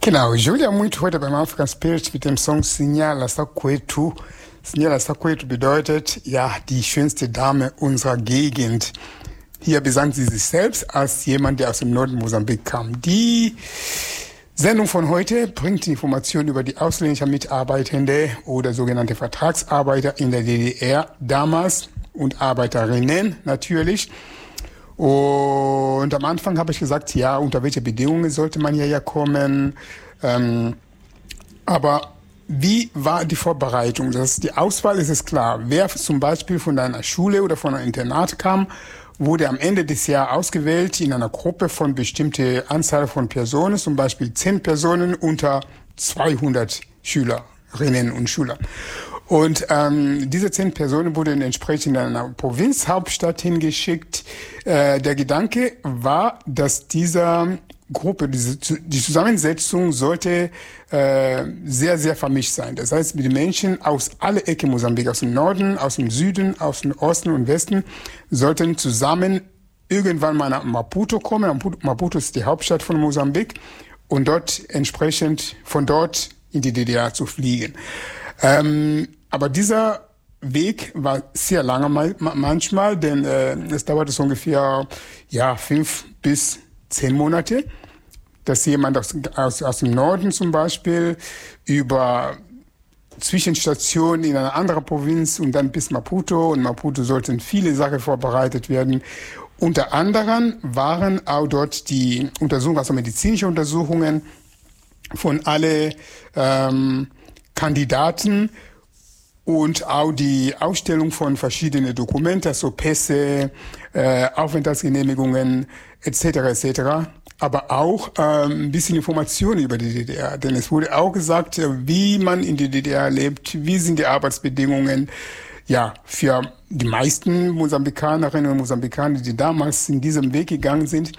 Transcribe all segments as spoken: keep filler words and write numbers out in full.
Genau, Julia muito heute beim African Spirit mit dem Song Sinyala sa kwetu. Sinyala sa kwetu bedeutet, ja, die schönste Dame unserer Gegend. Hier besangt sie sich selbst als jemand, der aus dem Norden Mosambik kam. Die Sendung von heute bringt Informationen über die ausländischen Mitarbeitende oder sogenannte Vertragsarbeiter in der D D R damals und Arbeiterinnen natürlich. Und am Anfang habe ich gesagt, ja, unter welche Bedingungen sollte man hierher kommen. Ähm, aber wie war die Vorbereitung? Das ist die Auswahl, ist es klar. Wer zum Beispiel von einer Schule oder von einem Internat kam, wurde am Ende des Jahres ausgewählt in einer Gruppe von bestimmter Anzahl von Personen, zum Beispiel zehn Personen unter zweihundert Schülerinnen und Schüler. Und ähm, diese zehn Personen wurden entsprechend in einer Provinzhauptstadt hingeschickt. Äh, der Gedanke war, dass dieser Gruppe, diese, die Zusammensetzung sollte äh, sehr, sehr vermischt sein. Das heißt, die Menschen aus aller Ecke Mosambik, aus dem Norden, aus dem Süden, aus dem Osten und Westen, sollten zusammen irgendwann mal nach Maputo kommen. Maputo ist die Hauptstadt von Mosambik und dort entsprechend von dort in die D D R zu fliegen. Ähm, aber dieser Weg war sehr lange mal, manchmal, denn äh, es dauerte so ungefähr ja fünf bis zehn Monate, dass jemand aus, aus, aus dem Norden zum Beispiel über Zwischenstationen in einer anderen Provinz und dann bis Maputo. Und Maputo sollten viele Sachen vorbereitet werden. Unter anderem waren auch dort die Untersuchungen, also medizinische Untersuchungen von alle ähm, Kandidaten und auch die Ausstellung von verschiedenen Dokumenten, also Pässe, äh, Aufenthaltsgenehmigungen et cetera et cetera. Aber auch ähm, ein bisschen Informationen über die D D R. Denn es wurde auch gesagt, wie man in der D D R lebt, wie sind die Arbeitsbedingungen. Ja, für die meisten Mosambikanerinnen und Mosambikaner, die damals in diesem Weg gegangen sind,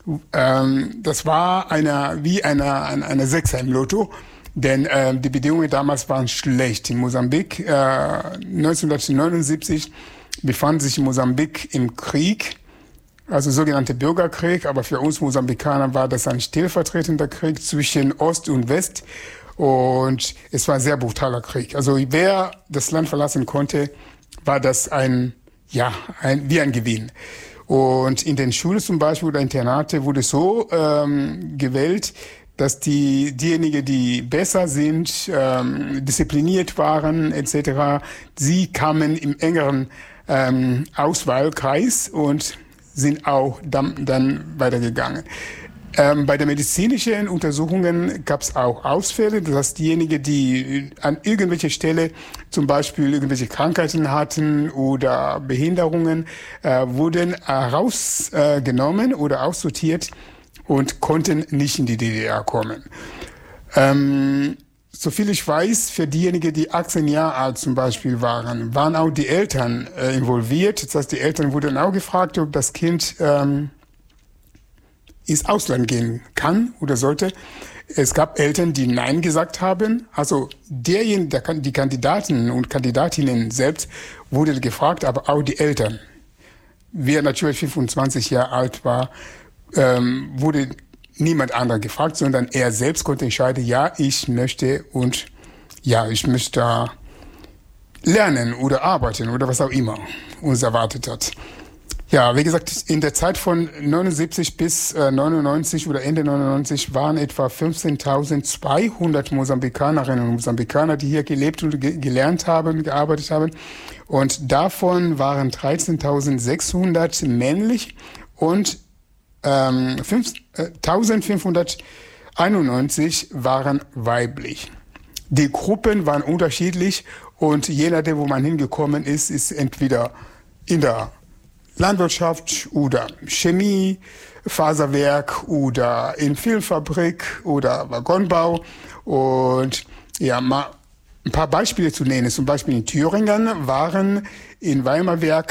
ähm, das war eine, wie eine, eine, eine Sechser im Lotto. Denn äh, die Bedingungen damals waren schlecht. In Mosambik, äh, neunzehnhundertneunundsiebzig, befand sich Mosambik im Krieg, also sogenannte Bürgerkrieg. Aber für uns Mosambikaner war das ein stellvertretender Krieg zwischen Ost und West. Und es war ein sehr brutaler Krieg. Also wer das Land verlassen konnte, war das ein, ja, ein, wie ein Gewinn. Und in den Schulen zum Beispiel oder Internate wurde so ähm, gewählt, dass die diejenigen, die besser sind, ähm, diszipliniert waren et cetera, sie kamen im engeren ähm, Auswahlkreis und sind auch dann, dann weitergegangen. Ähm, bei den medizinischen Untersuchungen gab es auch Ausfälle, das heißt diejenigen, die an irgendwelcher Stelle zum Beispiel irgendwelche Krankheiten hatten oder Behinderungen, äh, wurden herausgenommen äh, oder aussortiert und konnten nicht in die D D R kommen. Ähm, soviel ich weiß, für diejenigen, die achtzehn Jahre alt zum Beispiel waren, waren auch die Eltern äh, involviert. Das heißt, die Eltern wurden auch gefragt, ob das Kind ähm, ins Ausland gehen kann oder sollte. Es gab Eltern, die Nein gesagt haben. Also derjenige, der, die Kandidaten und Kandidatinnen selbst wurden gefragt, aber auch die Eltern. Wer natürlich fünfundzwanzig Jahre alt war, Ähm, wurde niemand anderer gefragt, sondern er selbst konnte entscheiden, ja, ich möchte und ja, ich möchte lernen oder arbeiten oder was auch immer uns erwartet hat. Ja, wie gesagt, in der Zeit von neunundsiebzig bis äh, neunundneunzig oder Ende neunundneunzig waren etwa fünfzehntausendzweihundert Mosambikanerinnen und Mosambikaner, die hier gelebt und ge- gelernt haben, gearbeitet haben. Und davon waren dreizehntausendsechshundert männlich und Ähm, eintausendfünfhunderteinundneunzig waren weiblich. Die Gruppen waren unterschiedlich und je nachdem, wo man hingekommen ist, ist entweder in der Landwirtschaft oder Chemie, Faserwerk oder in Filmfabrik oder Waggonbau. Und ja, mal ein paar Beispiele zu nennen. Zum Beispiel in Thüringen waren in Weimarwerk